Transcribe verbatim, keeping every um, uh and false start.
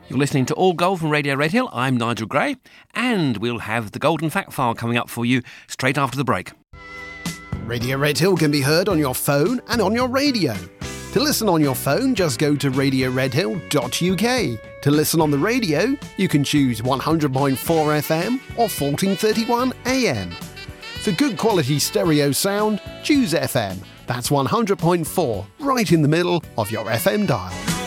You're listening to All Gold from Radio Red Hill. I'm Nigel Gray, and we'll have the Golden Fact File coming up for you straight after the break. Radio Red Hill can be heard on your phone and on your radio. To listen on your phone, just go to radio red hill dot u k. To listen on the radio, you can choose one hundred point four F M or fourteen thirty-one A M. For good quality stereo sound, choose F M. That's one hundred point four, right in the middle of your F M dial.